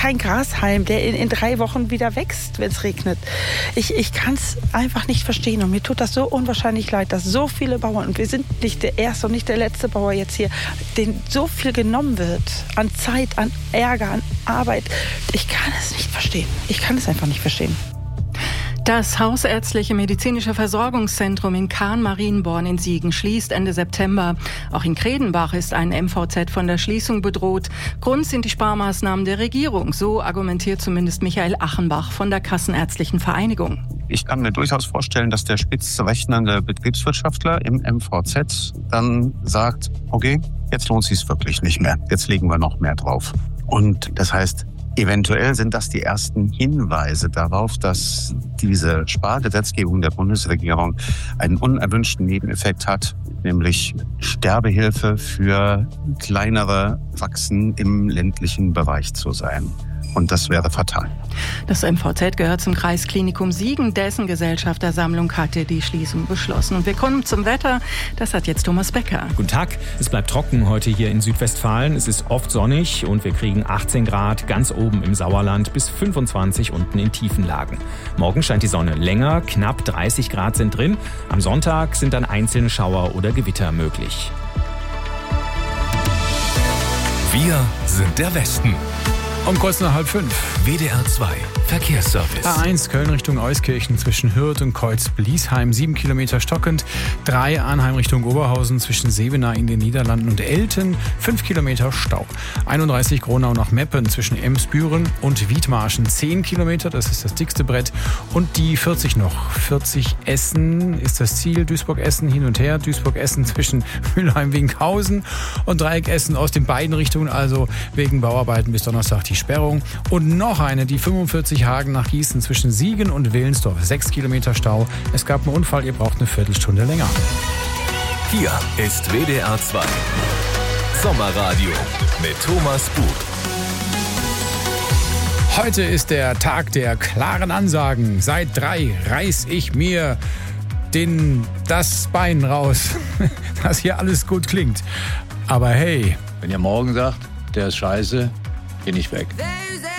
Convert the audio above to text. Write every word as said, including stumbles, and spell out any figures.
kein Grashalm, der in, in drei Wochen wieder wächst, wenn es regnet. Ich, ich kann es einfach nicht verstehen und mir tut das so unwahrscheinlich leid, dass so viele Bauern, und wir sind nicht der erste und nicht der letzte Bauer jetzt hier, denen so viel genommen wird an Zeit, an Ärger, an Arbeit. Ich kann es nicht verstehen. Ich kann es einfach nicht verstehen. Das Hausärztliche Medizinische Versorgungszentrum in Kahn-Marienborn in Siegen schließt Ende September. Auch in Kredenbach ist ein M V Z von der Schließung bedroht. Grund sind die Sparmaßnahmen der Regierung. So argumentiert zumindest Michael Achenbach von der Kassenärztlichen Vereinigung. Ich kann mir durchaus vorstellen, dass der spitz rechnende Betriebswirtschaftler im M V Z dann sagt, okay, jetzt lohnt es sich wirklich nicht mehr. Jetzt legen wir noch mehr drauf. Und das heißt, eventuell sind das die ersten Hinweise darauf, dass diese Spargesetzgebung der Bundesregierung einen unerwünschten Nebeneffekt hat, nämlich Sterbehilfe für kleinere Praxen im ländlichen Bereich zu sein. Und das wäre fatal. Das M V Z gehört zum Kreisklinikum Siegen. Dessen Gesellschaftersammlung hatte die Schließung beschlossen. Und wir kommen zum Wetter. Das hat jetzt Thomas Becker. Guten Tag. Es bleibt trocken heute hier in Südwestfalen. Es ist oft sonnig und wir kriegen achtzehn Grad ganz oben im Sauerland bis fünfundzwanzig unten in tiefen Lagen. Morgen scheint die Sonne länger. Knapp dreißig Grad sind drin. Am Sonntag sind dann einzelne Schauer oder Gewitter möglich. Wir sind der Westen. Um kurz nach halb fünf. W D R zwei Verkehrsservice. A eins Köln Richtung Euskirchen zwischen Hürth und Kreuz-Bliesheim, sieben Kilometer stockend. drei Arnheim Richtung Oberhausen zwischen Sevenaer in den Niederlanden und Elten, fünf Kilometer Stau. einunddreißig Gronau nach Meppen zwischen Emsbüren und Wiedmarschen, zehn Kilometer, das ist das dickste Brett. Und die vierzig noch. vierzig Essen ist das Ziel, Duisburg-Essen hin und her. Duisburg-Essen zwischen Mülheim-Winkhausen und Dreieck Essen aus den beiden Richtungen, also wegen Bauarbeiten bis Donnerstag die Sperrung. Und noch eine, die fünfundvierzig Hagen nach Gießen zwischen Siegen und Willensdorf. sechs Kilometer Stau. Es gab einen Unfall, ihr braucht eine Viertelstunde länger. Hier ist W D R zwei Sommerradio mit Thomas Bug. Heute ist der Tag der klaren Ansagen. Seit drei reiß ich mir den, das Bein raus, dass hier alles gut klingt. Aber hey. Wenn ihr morgen sagt, der ist scheiße, geh nicht weg.